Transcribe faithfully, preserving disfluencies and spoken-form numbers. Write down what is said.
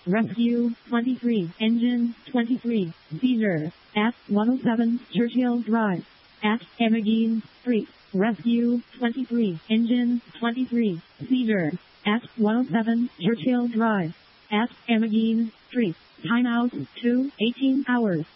Rescue twenty-three. Engine twenty-three. Seizure at one oh seven Churchill Drive at Emmeline Street. Rescue twenty-three. Engine twenty-three. Seizure at one oh seven Churchill Drive at Emmeline Street. Timeout to eighteen hours.